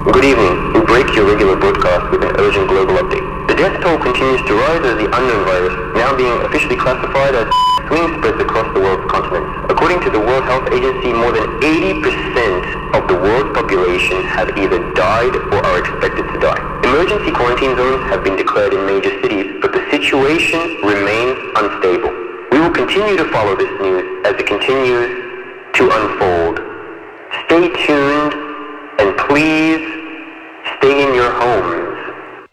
Good evening. We break your regular broadcast with an urgent global update. The death toll continues to rise as the unknown virus, now being officially classified as swing spreads across the world's continents. According to the World Health Agency, more than 80% of the world's population have either died or are expected to die. Emergency quarantine zones have been declared in major cities, but the situation remains unstable. We will continue to follow this news as it continues to unfold. Stay tuned and please